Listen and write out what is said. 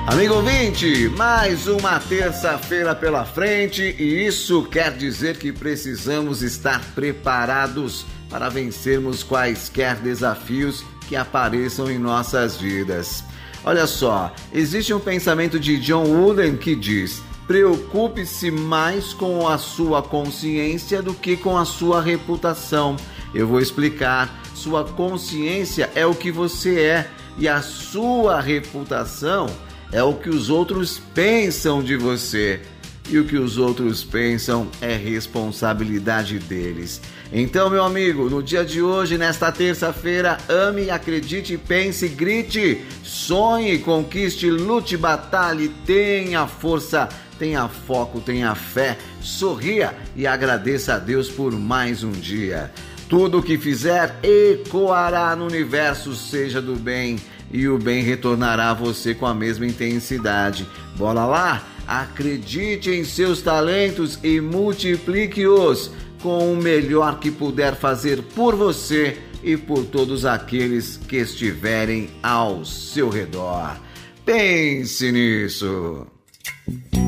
Amigo ouvinte, mais uma terça-feira pela frente e isso quer dizer que precisamos estar preparados para vencermos quaisquer desafios que apareçam em nossas vidas. Olha só, existe um pensamento de John Wooden que diz: preocupe-se mais com a sua consciência do que com a sua reputação. Eu vou explicar. Sua consciência é o que você é e a sua reputação é o que os outros pensam de você. E o que os outros pensam é responsabilidade deles. Então, meu amigo, no dia de hoje, nesta terça-feira, ame, acredite, pense, grite, sonhe, conquiste, lute, batalhe, tenha força, tenha foco, tenha fé, sorria e agradeça a Deus por mais um dia. Tudo o que fizer ecoará no universo, seja do bem, e o bem retornará a você com a mesma intensidade. Bora lá? Acredite em seus talentos e multiplique-os com o melhor que puder fazer por você e por todos aqueles que estiverem ao seu redor. Pense nisso!